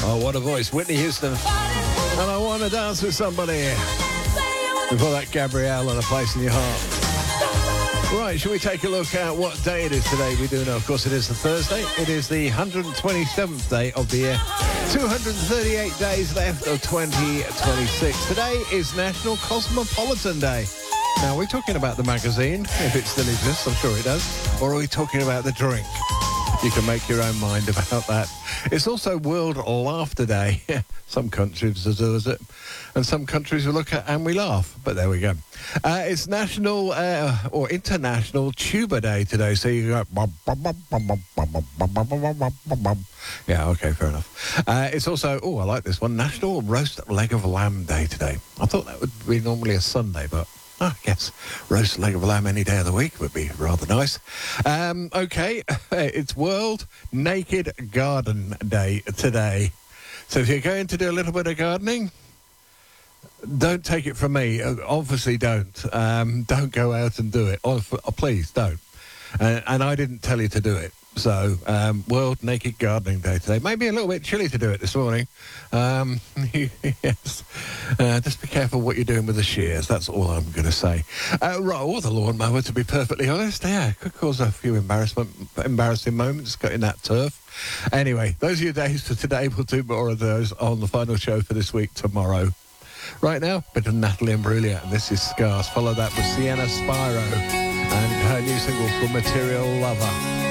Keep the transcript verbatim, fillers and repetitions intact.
Oh, what a voice. Whitney Houston. And I Want to Dance with Somebody. Before that, Gabrielle and A Place in Your Heart. Right, shall we take a look at what day it is today? We do know, of course, it is the Thursday. It is the one hundred twenty-seventh day of the year. two hundred thirty-eight days left of twenty twenty-six. Today is National Cosmopolitan Day. Now, are we talking about the magazine, if it still exists? I'm sure it does. Or are we talking about the drink? You can make your own mind about that. It's also World Laughter Day. Some countries do it, and some countries we look at and we laugh. But there we go. Uh, it's National uh, or International Tuba Day today. So you go... Yeah, okay, fair enough. Uh, it's also, oh, I like this one, National Roast Leg of Lamb Day today. I thought that would be normally a Sunday, but... I guess roast leg of lamb any day of the week would be rather nice. Um, okay, it's World Naked Garden Day today. So if you're going to do a little bit of gardening, don't take it from me. Obviously don't. Um, don't go out and do it. Oh, oh, please don't. Uh, and I didn't tell you to do it. So, um, World Naked Gardening Day today. Maybe a little bit chilly to do it this morning. Um, yes. Uh, just be careful what you're doing with the shears. That's all I'm going to say. Uh, right, or the lawnmower, to be perfectly honest. Yeah, could cause a few embarrassment, embarrassing moments cutting that turf. Anyway, those are your days for today. We'll do more of those on the final show for this week tomorrow. Right now, bit of Natalie Imbruglia, and this is Scars. Follow that with Sienna Spiro and her new single called Material Lover.